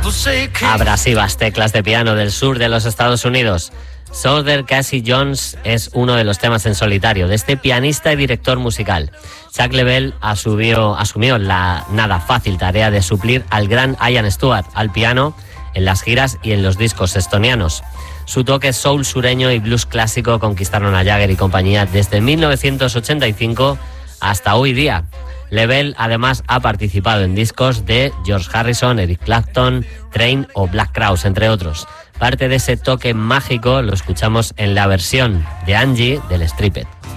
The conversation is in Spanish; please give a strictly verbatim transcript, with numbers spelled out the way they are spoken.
Abrasivas teclas de piano del sur de los Estados Unidos. Souther Casey Jones es uno de los temas en solitario de este pianista y director musical. Chuck Leavell asumió, asumió la nada fácil tarea de suplir al gran Ian Stewart al piano en las giras y en los discos estonianos. Su toque soul sureño y blues clásico conquistaron a Jagger y compañía desde mil novecientos ochenta y cinco hasta hoy día. Leavell además ha participado en discos de George Harrison, Eric Clapton, Train o Black Crowes, entre otros. Parte de ese toque mágico lo escuchamos en la versión de Angie del Stripped.